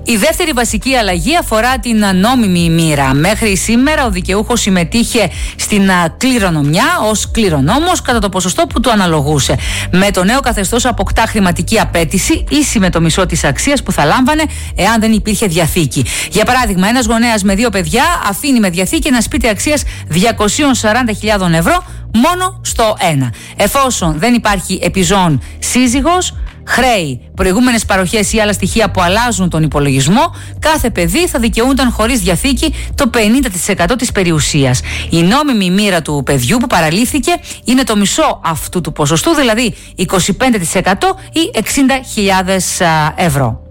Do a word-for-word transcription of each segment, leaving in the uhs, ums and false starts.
Η δεύτερη βασική αλλαγή αφορά την νόμιμη μοίρα. Μέχρι σήμερα ο δικαιούχος συμμετείχε στην κληρονομιά ως κληρονόμος κατά το ποσοστό που του αναλογούσε. Με το νέο καθεστώς αποκτά χρηματική απέτηση ίση με το μισό της αξίας που θα λάμβανε εάν δεν υπήρχε διαθήκη. Για παράδειγμα, ένας γονέας με δύο παιδιά αφήνει με διαθήκη ένα σπίτι αξίας διακόσιες σαράντα χιλιάδες ευρώ μόνο στο ένα. Εφόσον δεν υπάρχει επιζών σύζυγος, χρέη, προηγούμενες παροχές ή άλλα στοιχεία που αλλάζουν τον υπολογισμό, κάθε παιδί θα δικαιούνταν χωρίς διαθήκη το πενήντα τοις εκατό της περιουσίας. Η νόμιμη μοίρα του παιδιού που παραλήφθηκε είναι το μισό αυτού του ποσοστού, δηλαδή είκοσι πέντε τοις εκατό ή εξήντα χιλιάδες ευρώ.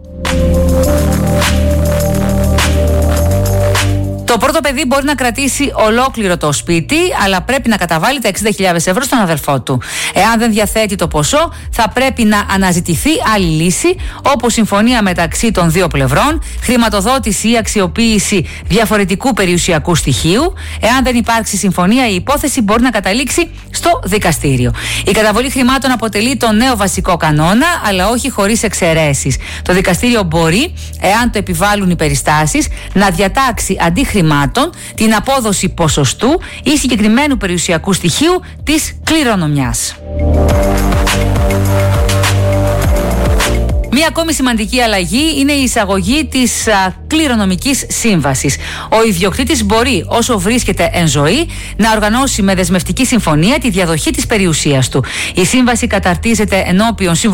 Το πρώτο παιδί μπορεί να κρατήσει ολόκληρο το σπίτι, αλλά πρέπει να καταβάλει τα εξήντα χιλιάδες ευρώ στον αδερφό του. Εάν δεν διαθέτει το ποσό, θα πρέπει να αναζητηθεί άλλη λύση, όπως συμφωνία μεταξύ των δύο πλευρών, χρηματοδότηση ή αξιοποίηση διαφορετικού περιουσιακού στοιχείου. Εάν δεν υπάρξει συμφωνία, η υπόθεση μπορεί να καταλήξει στο δικαστήριο. Η καταβολή χρημάτων αποτελεί τον νέο βασικό κανόνα, αλλά όχι χωρίς εξαιρέσεις. Το δικαστήριο μπορεί, εάν το επιβάλλουν οι περιστάσεις, να διατάξει αντί χρημάτων την απόδοση ποσοστού ή συγκεκριμένου περιουσιακού στοιχείου της κληρονομιάς. Μία ακόμη σημαντική αλλαγή είναι η εισαγωγή της α, κληρονομικής σύμβασης. Ο ιδιοκτήτης μπορεί, όσο βρίσκεται εν ζωή, να οργανώσει με δεσμευτική συμφωνία τη διαδοχή της περιουσίας του. Η σύμβαση καταρτίζεται ενώπιον